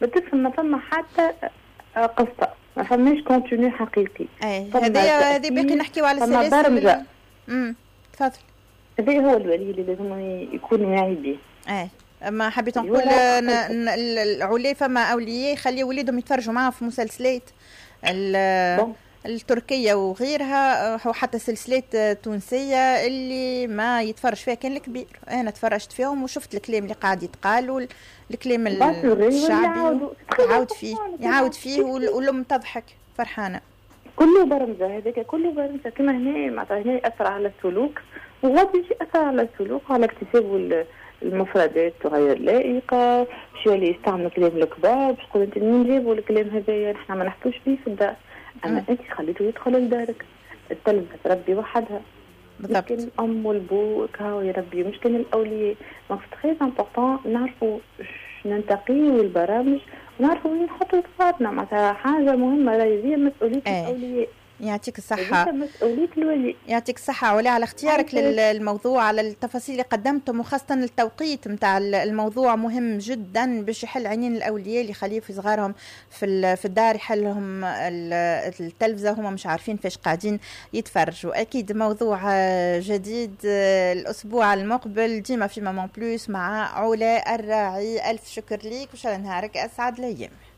بالطفل ما فما حتى قصة، ما فماش كونتينيو حقيقي. هذه باقي نحكيو على السلاسل. تفضل. هذا هو الولي اللي لازم يكون واعي به. ما حبيت نقول العلي فما اولياء يخليوا وليدهم يتفرجوا معاه في مسلسلات التركية وغيرها، وحتى سلسلات تونسية اللي ما يتفرج فيها كان الكبير. أنا تفرجت فيهم وشفت الكلام اللي قاعد يتقال والكلام الشعبي يعاود فيه والأم تضحك فرحانة. كله برمجة، هذاك كله برمجة. كما هنا معناتها هنا يأثر على السلوك، وغادي يجي يأثر على السلوك وعلى اكتساب المفردات غير لائقة. شو اللي يستعمل كلام الكبار باش تقول انت منين جابوا الكلام هذايا، نحنا ما نحكوش به في الدار. أما أنت خليته يدخل لدارك. التلفزة تربي وحدها، بالضبط. مش الأم والبو كهو يربي، مش كان الأولياء. دونك تري امبورطون نعرفوا ننتقيوا البرامج ونعرفوا وين نحطوا أطفالنا. معناتها حاجة مهمة راهي مسؤولية الأولياء. يعطيك الصحة. مسؤولية الولي. يعطيك الصحة علي على اختيارك للموضوع، على التفاصيل اللي قدمتم، وخاصة التوقيت متاع الموضوع مهم جدا باش يحل عينين الأولياء اللي يخليوا في صغارهم في الدار، يحلهم التلفزة هم مش عارفين فاش قاعدين يتفرجوا. أكيد موضوع جديد الأسبوع المقبل ديما في مامون بلوس مع علا الراعي. ألف شكر ليك وإن شاء الله نهارك أسعد الأيام.